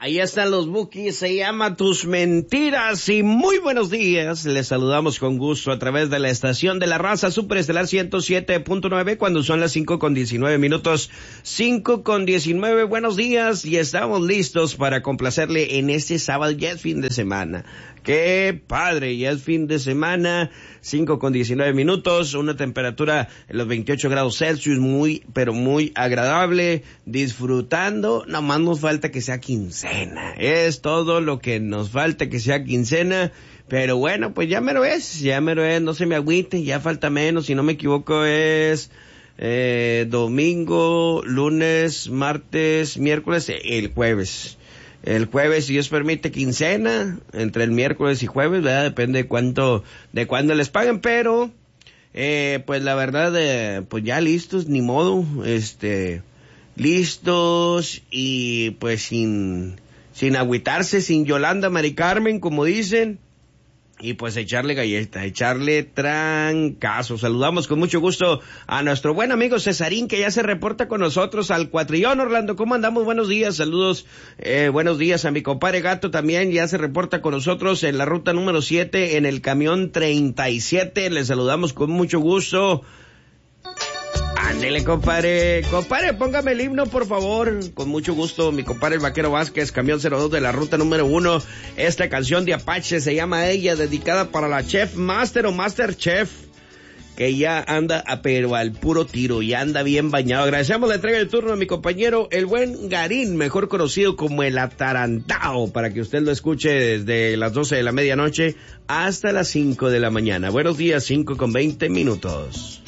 Ahí están los Bukis, se llama Tus Mentiras y muy buenos días. Les saludamos con gusto a través de la estación de la raza Superestelar 107.9 cuando son las 5:19. 5:19, buenos días y estamos listos para complacerle en este sábado. Ya es fin de semana. ¡Qué padre! Ya es fin de semana, 5:19, una temperatura en los 28 grados Celsius, muy, pero muy agradable, disfrutando, nomás nos falta que sea quincena, es todo lo que nos falta, que sea quincena, pero bueno, pues ya mero es, no se me agüite, ya falta menos, si no me equivoco es domingo, lunes, martes, miércoles, el jueves. El jueves, si Dios permite, quincena, entre el miércoles y jueves, ¿verdad? Depende de cuándo les paguen, pero, pues la verdad, pues ya listos, ni modo, listos y pues sin agüitarse, sin Yolanda, Mari Carmen, como dicen. Y pues echarle galleta, echarle trancazo. Saludamos con mucho gusto a nuestro buen amigo Cesarín, que ya se reporta con nosotros al Cuatrillón. Orlando, ¿cómo andamos? Buenos días, saludos, buenos días a mi compadre Gato también, ya se reporta con nosotros en la ruta número 7, en el camión 37. Le saludamos con mucho gusto. Ándele, compadre, póngame el himno, por favor, con mucho gusto, mi compadre el Vaquero Vázquez, camión 02 de la ruta número 1, esta canción de Apache se llama Ella, dedicada para la Chef Master o Master Chef, que ya anda pero al puro tiro, ya anda bien bañado. Agradecemos la entrega del turno a mi compañero, el buen Garín, mejor conocido como el Atarantao, para que usted lo escuche desde las 12 de la medianoche hasta las 5 de la mañana. Buenos días, 5:20.